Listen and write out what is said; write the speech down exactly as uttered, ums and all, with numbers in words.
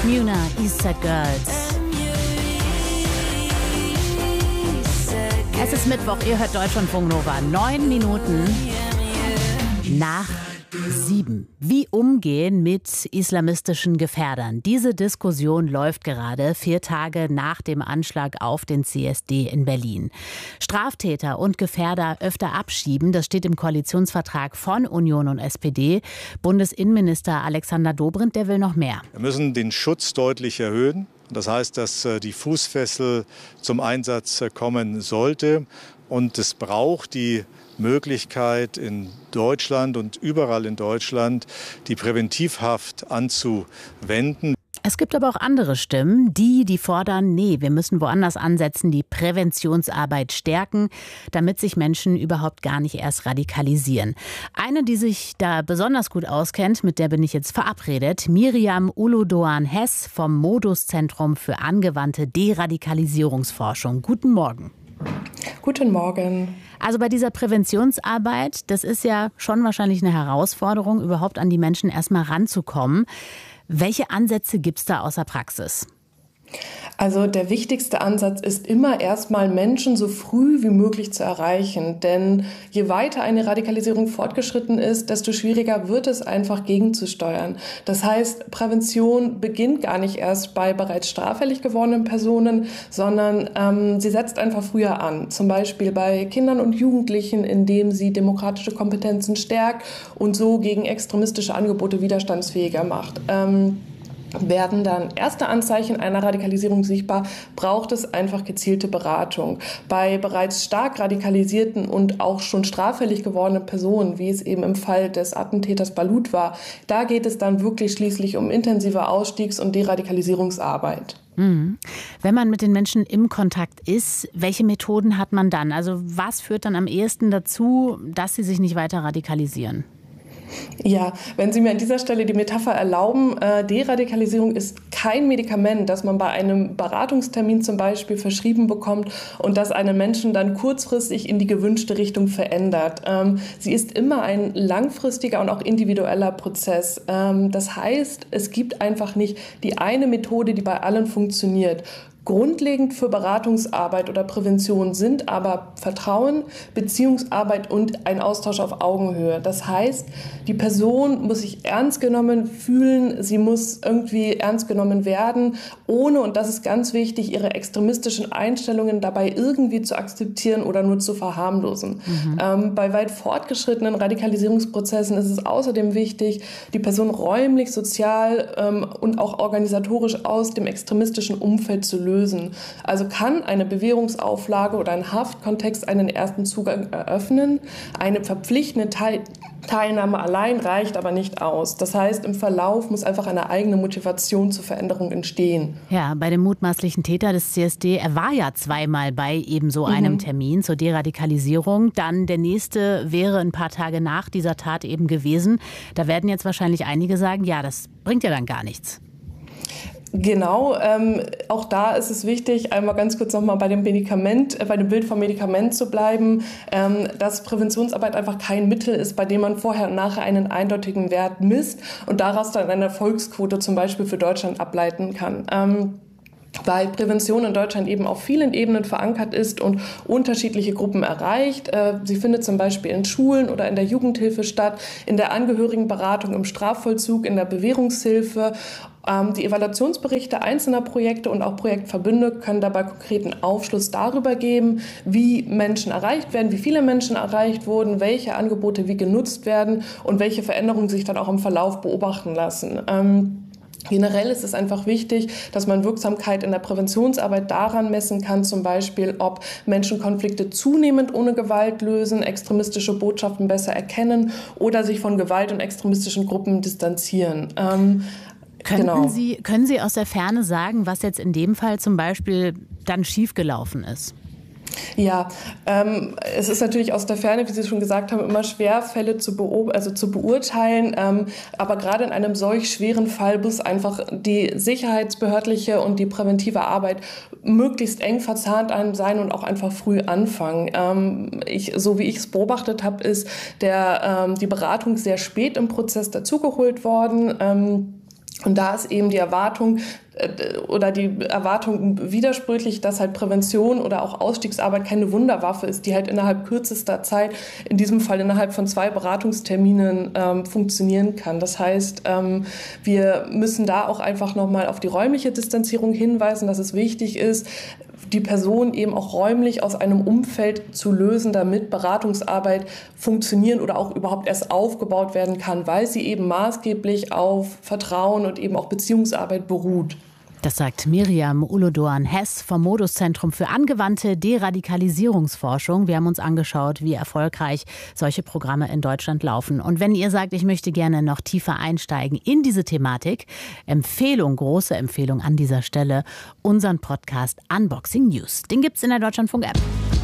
Muna, Eastside Girls. Es ist Mittwoch, ihr hört Deutschlandfunk Nova. Neun Minuten nach sieben. Wie umgehen mit islamistischen Gefährdern? Diese Diskussion läuft gerade vier Tage nach dem Anschlag auf den C S D in Berlin. Straftäter und Gefährder öfter abschieben, das steht im Koalitionsvertrag von Union und S P D. Bundesinnenminister Alexander Dobrindt, der will noch mehr. Wir müssen den Schutz deutlich erhöhen. Das heißt, dass die Fußfessel zum Einsatz kommen sollte. Und es braucht die Möglichkeit in Deutschland und überall in Deutschland die Präventivhaft anzuwenden. Es gibt aber auch andere Stimmen, die, die fordern, nee, wir müssen woanders ansetzen, die Präventionsarbeit stärken, damit sich Menschen überhaupt gar nicht erst radikalisieren. Eine, die sich da besonders gut auskennt, mit der bin ich jetzt verabredet, Miriam Uludoan-Hess vom Modus-Zentrum für angewandte Deradikalisierungsforschung. Guten Morgen. Guten Morgen. Also bei dieser Präventionsarbeit, das ist ja schon wahrscheinlich eine Herausforderung, überhaupt an die Menschen erstmal ranzukommen. Welche Ansätze gibt es da aus der Praxis? Also der wichtigste Ansatz ist immer erstmal Menschen so früh wie möglich zu erreichen. Denn je weiter eine Radikalisierung fortgeschritten ist, desto schwieriger wird es einfach gegenzusteuern. Das heißt, Prävention beginnt gar nicht erst bei bereits straffällig gewordenen Personen, sondern ähm, sie setzt einfach früher an. Zum Beispiel bei Kindern und Jugendlichen, indem sie demokratische Kompetenzen stärkt und so gegen extremistische Angebote widerstandsfähiger macht. Ähm, Werden dann erste Anzeichen einer Radikalisierung sichtbar, braucht es einfach gezielte Beratung. Bei bereits stark radikalisierten und auch schon straffällig gewordenen Personen, wie es eben im Fall des Attentäters Balut war, da geht es dann wirklich schließlich um intensive Ausstiegs- und Deradikalisierungsarbeit. Mhm. Wenn man mit den Menschen im Kontakt ist, welche Methoden hat man dann? Also was führt dann am ehesten dazu, dass sie sich nicht weiter radikalisieren? Ja, wenn Sie mir an dieser Stelle die Metapher erlauben, äh, Deradikalisierung ist kein Medikament, das man bei einem Beratungstermin zum Beispiel verschrieben bekommt und das einen Menschen dann kurzfristig in die gewünschte Richtung verändert. Ähm, sie ist immer ein langfristiger und auch individueller Prozess. Ähm, das heißt, es gibt einfach nicht die eine Methode, die bei allen funktioniert. Grundlegend für Beratungsarbeit oder Prävention sind aber Vertrauen, Beziehungsarbeit und ein Austausch auf Augenhöhe. Das heißt, die Person muss sich ernst genommen fühlen, sie muss irgendwie ernst genommen werden, ohne, und das ist ganz wichtig, ihre extremistischen Einstellungen dabei irgendwie zu akzeptieren oder nur zu verharmlosen. Mhm. Ähm, bei weit fortgeschrittenen Radikalisierungsprozessen ist es außerdem wichtig, die Person räumlich, sozial ähm, und auch organisatorisch aus dem extremistischen Umfeld zu lösen. Also kann eine Bewährungsauflage oder ein Haftkontext einen ersten Zugang eröffnen. Eine verpflichtende Teil- Teilnahme allein reicht aber nicht aus. Das heißt, im Verlauf muss einfach eine eigene Motivation zur Veränderung entstehen. Ja, bei dem mutmaßlichen Täter des C S D, er war ja zweimal bei eben so einem mhm. Termin zur Deradikalisierung. Dann der nächste wäre ein paar Tage nach dieser Tat eben gewesen. Da werden jetzt wahrscheinlich einige sagen, ja, das bringt ja dann gar nichts. Genau, ähm, auch da ist es wichtig, einmal ganz kurz nochmal bei dem Medikament, äh, bei dem Bild vom Medikament zu bleiben, ähm, dass Präventionsarbeit einfach kein Mittel ist, bei dem man vorher und nachher einen eindeutigen Wert misst und daraus dann eine Erfolgsquote zum Beispiel für Deutschland ableiten kann. Ähm, weil Prävention in Deutschland eben auf vielen Ebenen verankert ist und unterschiedliche Gruppen erreicht. Sie findet zum Beispiel in Schulen oder in der Jugendhilfe statt, in der Angehörigenberatung, im Strafvollzug, in der Bewährungshilfe. Die Evaluationsberichte einzelner Projekte und auch Projektverbünde können dabei konkreten Aufschluss darüber geben, wie Menschen erreicht werden, wie viele Menschen erreicht wurden, welche Angebote wie genutzt werden und welche Veränderungen sich dann auch im Verlauf beobachten lassen. Generell ist es einfach wichtig, dass man Wirksamkeit in der Präventionsarbeit daran messen kann, zum Beispiel, ob Menschen Konflikte zunehmend ohne Gewalt lösen, extremistische Botschaften besser erkennen oder sich von Gewalt und extremistischen Gruppen distanzieren. Ähm, Könnten genau. Sie, können Sie aus der Ferne sagen, was jetzt in dem Fall zum Beispiel dann schiefgelaufen ist? Ja, ähm, es ist natürlich aus der Ferne, wie Sie schon gesagt haben, immer schwer, Fälle zu, beob- also zu beurteilen. Ähm, aber gerade in einem solch schweren Fall muss einfach die sicherheitsbehördliche und die präventive Arbeit möglichst eng verzahnt sein und auch einfach früh anfangen. Ähm, ich, so wie ich es beobachtet habe, ist der, ähm, die Beratung sehr spät im Prozess dazugeholt worden. Ähm, Und da ist eben die Erwartung äh, oder die Erwartung widersprüchlich, dass halt Prävention oder auch Ausstiegsarbeit keine Wunderwaffe ist, die halt innerhalb kürzester Zeit, in diesem Fall innerhalb von zwei Beratungsterminen, ähm, funktionieren kann. Das heißt, ähm, wir müssen da auch einfach nochmal auf die räumliche Distanzierung hinweisen, dass es wichtig ist, die Person eben auch räumlich aus einem Umfeld zu lösen, damit Beratungsarbeit funktionieren oder auch überhaupt erst aufgebaut werden kann, weil sie eben maßgeblich auf Vertrauen und eben auch Beziehungsarbeit beruht. Das sagt Miriam Uludoan-Hess vom Moduszentrum für angewandte Deradikalisierungsforschung. Wir haben uns angeschaut, wie erfolgreich solche Programme in Deutschland laufen. Und wenn ihr sagt, ich möchte gerne noch tiefer einsteigen in diese Thematik, Empfehlung, große Empfehlung an dieser Stelle, unseren Podcast Unboxing News. Den gibt's in der Deutschlandfunk-App.